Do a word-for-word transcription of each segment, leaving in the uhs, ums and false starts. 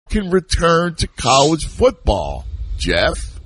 can return to college football, Jeff?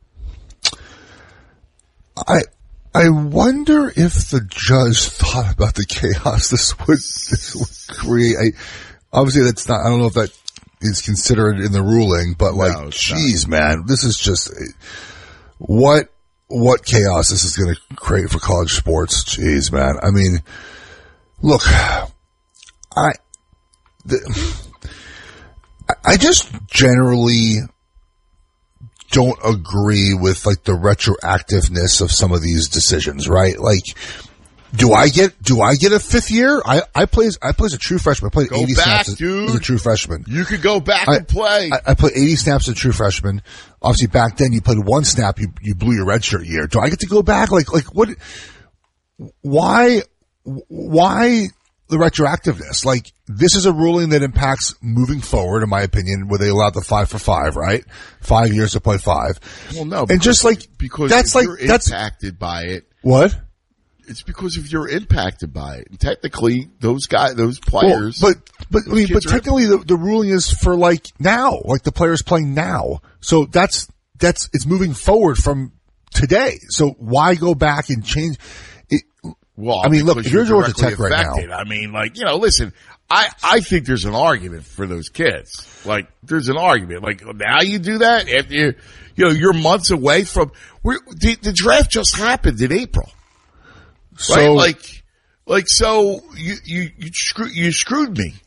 I I wonder if the judge thought about the chaos this would this would create. I, obviously, that's not. I don't know if that is considered in the ruling, but like, no, geez, man, this is just what what chaos this is going to create for college sports. Jeez, man. I mean, look, I the, I just generally don't agree with like the retroactiveness of some of these decisions, right? Like, do I get do I get a fifth year? I I play I play as a true freshman. I played go eighty back, snaps as, dude. as a true freshman. You could go back I, and play. I, I played eighty snaps as a true freshman. Obviously, back then you played one snap, you you blew your redshirt year. Do I get to go back? Like like what? Why why the retroactiveness? Like, this is a ruling that impacts moving forward, in my opinion, where they allowed the five for five, right? Five years to play five. Well, no, and just like because that's if like you're that's impacted by it. What? It's because if you're impacted by it. And technically, those guys, those players. Well, but but I mean, but are technically, the, the ruling is for like now, like the players playing now. So that's that's it's moving forward from today. So why go back and change? It, Well, I mean, look, if you're Georgia directly Tech right affected, now, I mean, like, you know, listen, I, I think there's an argument for those kids. Like, there's an argument. Like, now you do that after you, you know, you're months away from, we're, the, the draft just happened in April. so Right? Like, like, so you, you, you screwed, you screwed me.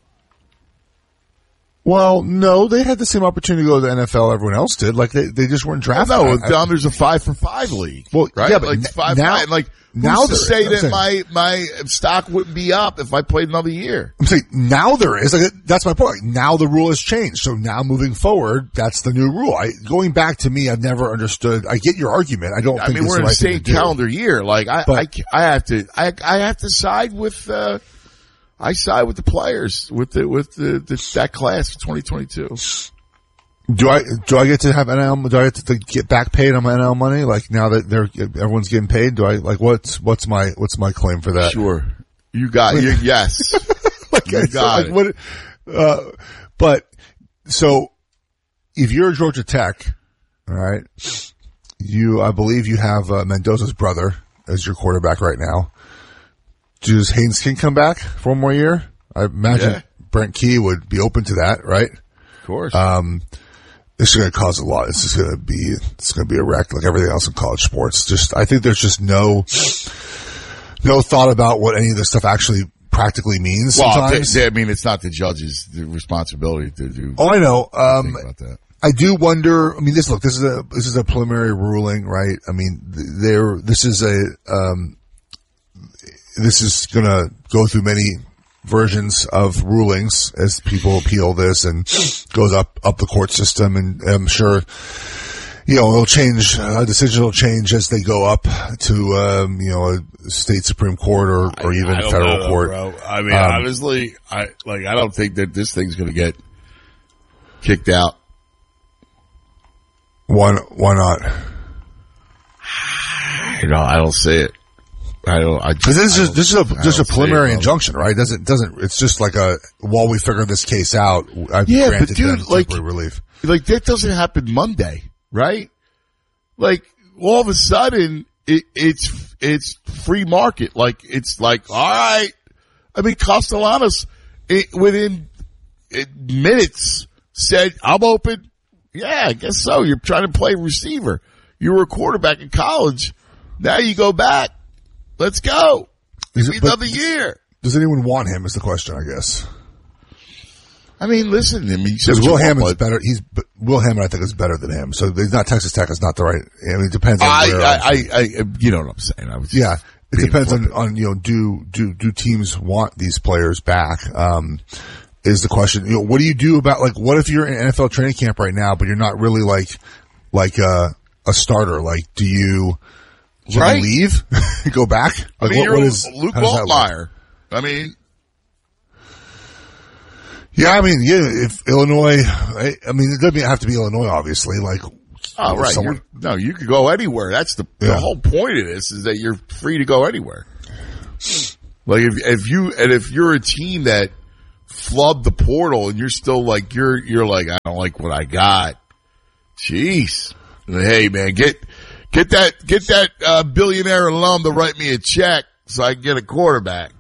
well, no, they had the same opportunity to go to the N F L everyone else did. Like they they just weren't drafted. No, I- down there's a five for five league. Well, right? yeah, but like n- five, now- five, like, now who's to there say is, I'm that saying. my, my stock wouldn't be up if I played another year? I'm saying now there is. Like, that's my point. Like, now the rule has changed. So now moving forward, that's the new rule. I, going back to me, I've never understood. I get your argument. I don't I think mean, it's we're the in right the thing same to do. calendar year. Like, I, But- I, ca- I have to, I, I have to side with, uh, I side with the players, with the, with the, the that class for twenty twenty-two. Do I do I get to have N L? Do I get to get back paid on my N L money? Like now that they're everyone's getting paid, do I like what's what's my what's my claim for that? Sure. You got, you, yes. like, You it's got like, it. what, uh, but so if you're Georgia Tech, all right, you I believe you have uh, Mendoza's brother as your quarterback right now. Does Haynes King come back for one more year? I imagine Yeah. Brent Key would be open to that, right? Of course. Um, this is going to cause a lot. This is going to be, it's going to be a wreck like everything else in college sports. Just, I think there's just no, no thought about what any of this stuff actually practically means well, sometimes. they, they, I mean, it's not the judge's responsibility to do. Oh, I know. Um, think about that. I do wonder, I mean, this, look, this is a, this is a preliminary ruling, right? I mean, there, this is a, um, this is going to go through many versions of rulings as people appeal this and goes up up the court system, and I'm sure you know it'll change. A decision will change as they go up to um, you know a state Supreme Court or or even I don't federal know, court. bro. I mean, Um, honestly, I like. I don't think that this thing's going to get kicked out. Why why not? You know, I don't see it. I don't. I Because this is just, this is a I just a don't see preliminary it, bro. injunction, right? Doesn't doesn't it's just like a while we figure this case out. I've Yeah, but granted dude, them like- temporary relief. Like that doesn't happen Monday, right? Like all of a sudden it, it's it's free market. Like it's like all right. I mean, Castellanos it, within it, minutes said, "I'm open." Yeah, I guess so. You're trying to play receiver. You were a quarterback in college. Now you go back. Let's go. Is Give it- me but- another year. Does anyone want him? Is the question, I guess. I mean, listen. I mean, you said Because what you Will want, Hammond's but better. He's but Will Hammond, I think, is better than him. So he's not Texas Tech. It's not the right. I mean, it depends on I, where. I, I, I, you know what I'm saying. I was yeah, it being depends on, flippant. on you know do do do teams want these players back? Um, is the question. You know, what do you do about like what if you're in N F L training camp right now, but you're not really like like a a starter? Like, do you, do you Right. leave, go back? I Like, mean, what, you're what is Luke how does that look? Altmaier. I mean, Yeah, I mean, yeah, if Illinois, I, I mean, it doesn't have to be Illinois, obviously. Like, oh, right. someone- You're, no, you could go anywhere. That's the, Yeah. the whole point of this is that you're free to go anywhere. Like if, if you, and if you're a team that flood the portal and you're still like, you're, you're like, I don't like what I got. Jeez. Hey man, get, get that, get that, uh, billionaire alum to write me a check so I can get a quarterback.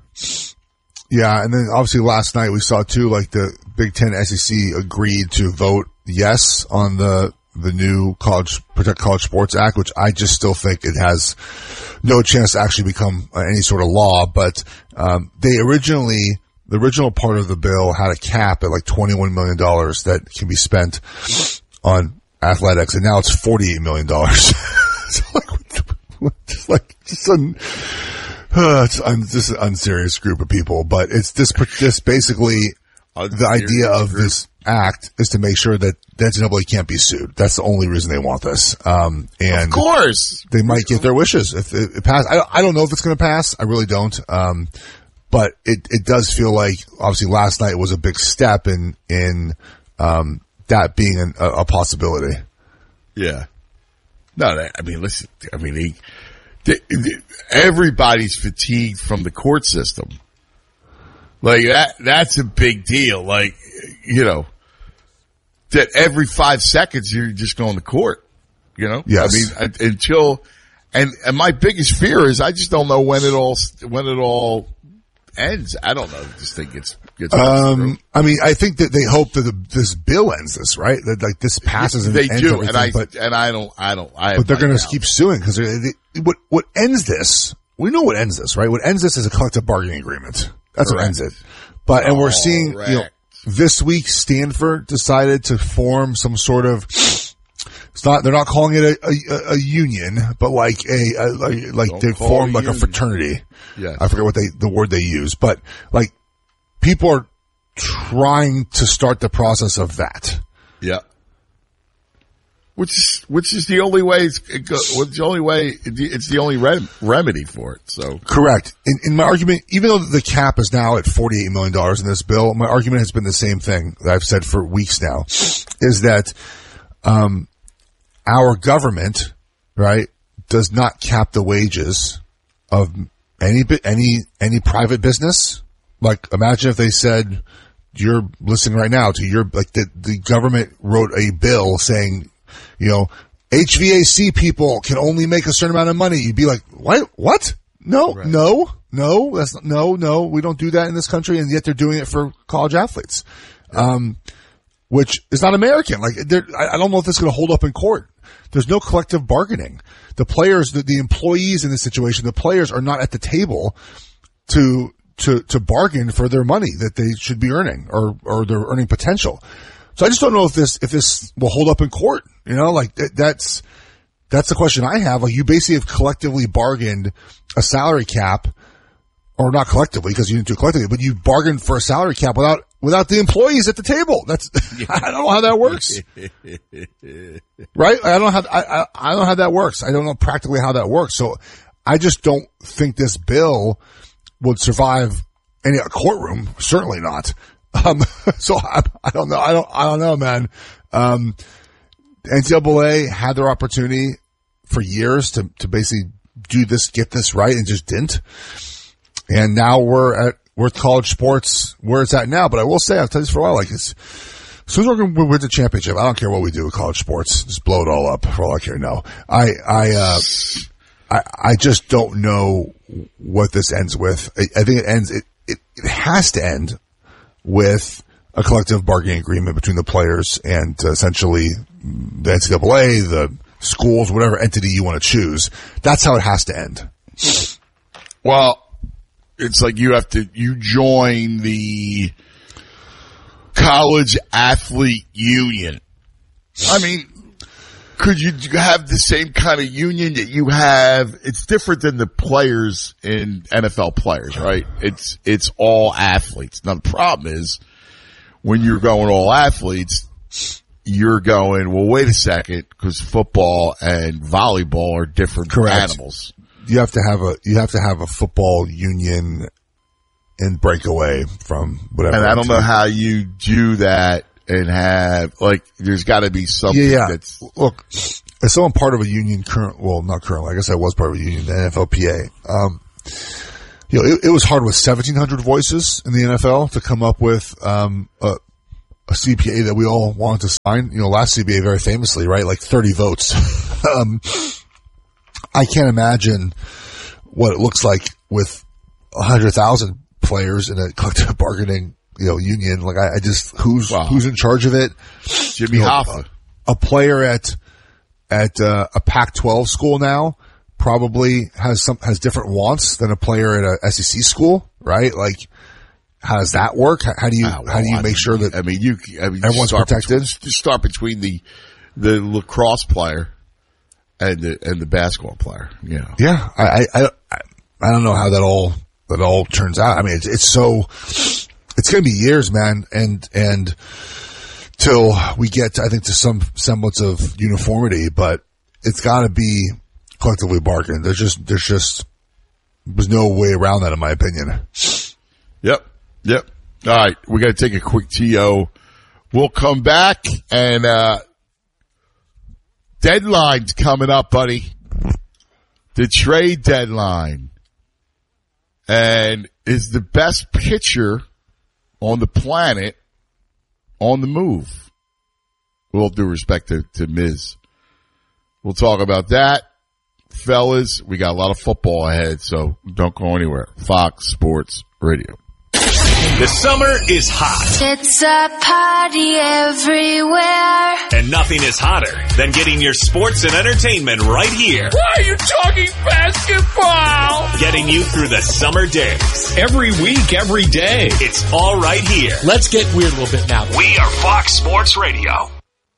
Yeah. And then obviously last night we saw too, like the Big Ten S E C agreed to vote yes on the, the new college, Protect College Sports Act, which I just still think it has no chance to actually become uh, any sort of law. But, um, they originally, the original part of the bill had a cap at like twenty-one million dollars that can be spent on athletics, and now it's forty-eight million dollars. So like, just like, just an, uh, it's un, just an unserious group of people, but it's this, this basically, the idea of this act is to make sure that the N C double A can't be sued. That's the only reason they want this. Um, and of course they might get their wishes if it, it passes. I, I don't know if it's going to pass. I really don't. Um, but it, it does feel like obviously last night was a big step in, in, um, that being an, a, a possibility. Yeah. No, that, I mean, listen, I mean, he, the, the, everybody's fatigued from the court system. Like that, that's a big deal. Like, you know, that every five seconds you're just going to court, you know? Yes. I mean, until, and, and my biggest fear is I just don't know when it all, when it all ends. I don't know. This thing gets, gets, um, I mean, I think that they hope that the, this bill ends this, right? That like this passes and they ends do. everything, And I, but, and I don't, I don't, I, but they're going to doubt. keep suing because what, what ends this, we know what ends this, right? What ends this is a collective bargaining agreement. That's Correct. what ends it. But, and we're seeing, Correct. you know, this week Stanford decided to form some sort of, it's not, they're not calling it a, a, a union, but like a, a like, like Don't they call formed it a like a union. fraternity. Yes. I forget what they, the word they use, but like people are trying to start the process of that. Yeah. Which is, which is the only way, it's, it go, what's the only way, it's the only rem, remedy for it, so. Correct. In, in my argument, even though the cap is now at forty-eight million dollars in this bill, my argument has been the same thing that I've said for weeks now, is that, um, our government, right, does not cap the wages of any, any, any private business. Like, imagine if they said, you're listening right now to your, like the, the government wrote a bill saying, you know, H V A C people can only make a certain amount of money. You'd be like, what? What? No, right. no, no, that's not, no, no, we don't do that in this country. And yet they're doing it for college athletes. Um, which is not American. Like, I, I don't know if this is going to hold up in court. There's no collective bargaining. The players, the, the employees in this situation, the players are not at the table to, to, to bargain for their money that they should be earning or, or their earning potential. So I just don't know if this, if this will hold up in court. You know, like th- that's, that's the question I have. Like you basically have collectively bargained a salary cap, or not collectively because you didn't do it collectively, but you bargained for a salary cap without, without the employees at the table. That's, I don't know how that works. Right? I don't know how, I, I, I don't know how that works. I don't know practically how that works. So I just don't think this bill would survive any courtroom. Certainly not. Um, so I, I don't know. I don't, I don't know, man. Um, N C double A had their opportunity for years to, to basically do this, get this right, and just didn't. And now we're at, we're at college sports where it's at now. But I will say, I've told you this for a while, like it's, as soon as we're going to win the championship, I don't care what we do with college sports. Just blow it all up for all I care. No, I, I, uh, I, I just don't know what this ends with. I, I think it ends, it, it, it has to end with a collective bargaining agreement between the players and uh, essentially the N C double A, the schools, whatever entity you want to choose. That's how it has to end. Well, it's like you have to, you join the college athlete union. I mean, could you have the same kind of union that you have? It's different than the players in N F L players, right? It's, it's all athletes. Now the problem is when you're going all athletes, you're going, well, wait a second, because football and volleyball are different Correct. animals. You have to have a, you have to have a football union and break away from whatever. And I don't know how you do that and have, like, there's got to be something yeah, yeah. that's... Look, as someone part of a union current, well, not currently, I guess I was part of a union, the N F L P A. Um, you know, it, it was hard with seventeen hundred voices in the N F L to come up with, um, a, a C P A that we all wanted to sign. You know, last C B A very famously, right? Like thirty votes. um, I can't imagine what it looks like with a hundred thousand players in a collective bargaining, you know, union. Like I, I just, who's, wow. who's in charge of it? Jimmy you know, Hoffa. A, a player at, at, uh, a Pac twelve school now probably has some, has different wants than a player at a S E C school, right? Like, how does that work? How, how do you, ah, well, how do you I make mean, sure that, I mean, you, I mean, everyone's protected? Between, start between the, the lacrosse player and the, and the basketball player, you know. Yeah. I, I, I, I don't know how that all, that all turns out. I mean, it's, it's so, it's going to be years, man. And, and till we get, to, I think, to some semblance of uniformity, but it's got to be collectively bargained. There's just, there's just, there's no way around that, in my opinion. Yep. Yep. All right. We got to take a quick T O. We'll come back and, uh, deadline's coming up, buddy. The trade deadline. And is the best pitcher on the planet on the move. With all due respect to, to Miz. We'll talk about that. Fellas, we got a lot of football ahead, so don't go anywhere. Fox Sports Radio. The summer is hot. It's a party everywhere. And nothing is hotter than getting your sports and entertainment right here. Why are you talking basketball? Getting you through the summer days. Every week, every day. It's all right here. Let's get weird a little bit now. We are Fox Sports Radio.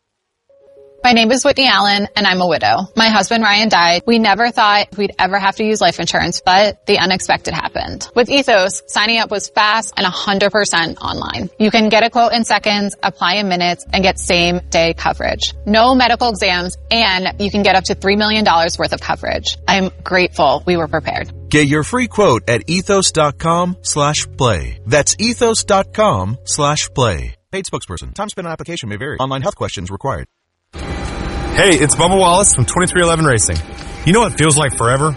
My name is Whitney Allen, and I'm a widow. My husband, Ryan, died. We never thought we'd ever have to use life insurance, but the unexpected happened. With Ethos, signing up was fast and one hundred percent online. You can get a quote in seconds, apply in minutes, and get same-day coverage. No medical exams, and you can get up to three million dollars worth of coverage. I'm grateful we were prepared. Get your free quote at ethos.com slash play. That's ethos.com slash play. Paid spokesperson. Time spent on application may vary. Online health questions required. Hey, it's Bubba Wallace from twenty-three eleven Racing. You know what feels like forever?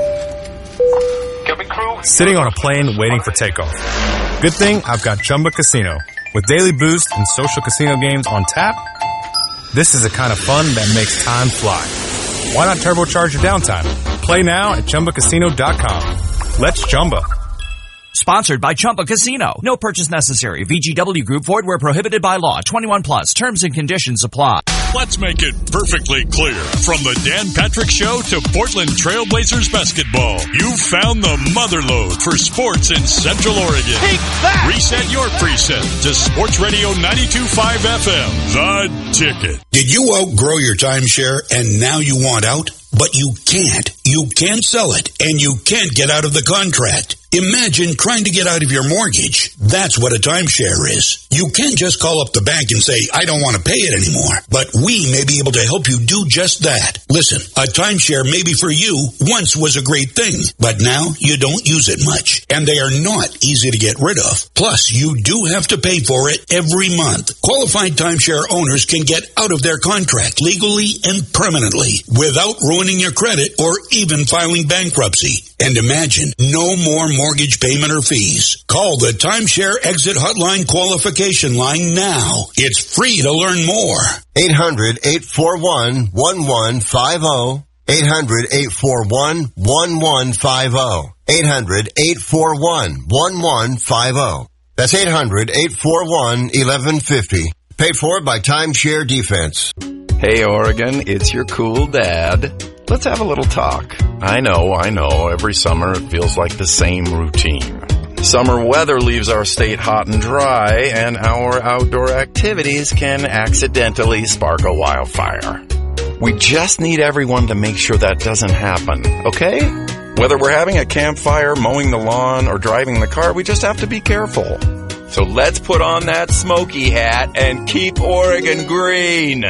Sitting on a plane waiting for takeoff. Good thing I've got Chumba Casino. With daily boost and social casino games on tap, this is the kind of fun that makes time fly. Why not turbocharge your downtime? Play now at Chumba Casino dot com. Let's Chumba. Sponsored by Chumba Casino. No purchase necessary. V G W Group. Void where prohibited by law. twenty-one plus. Terms and conditions apply. Let's make it perfectly clear. From the Dan Patrick Show to Portland Trailblazers basketball, you found the motherlode for sports in Central Oregon. Take that! Reset your preset to Sports Radio ninety-two point five F M. The Ticket. Did you outgrow your timeshare and now you want out? But you can't. You can't sell it, and you can't get out of the contract. Imagine trying to get out of your mortgage. That's what a timeshare is. You can't just call up the bank and say, I don't want to pay it anymore. But we may be able to help you do just that. Listen, a timeshare maybe for you once was a great thing, but now you don't use it much. And they are not easy to get rid of. Plus, you do have to pay for it every month. Qualified timeshare owners can get out of their contract legally and permanently without ruining your credit or even filing bankruptcy. And imagine no more mortgage payment or fees. Call the Timeshare Exit Hotline qualification line now. It's free to learn more. eight hundred, eight four one, one one five zero. eight hundred, eight four one, one one five zero. eight hundred, eight four one, one one five zero. That's eight hundred, eight four one, one one five zero. Paid for by Timeshare Defense. Hey, Oregon, it's your cool dad. Let's have a little talk. I know, I know, every summer it feels like the same routine. Summer weather leaves our state hot and dry, and our outdoor activities can accidentally spark a wildfire. We just need everyone to make sure that doesn't happen, okay? Whether we're having a campfire, mowing the lawn, or driving the car, we just have to be careful. So let's put on that smoky hat and keep Oregon green.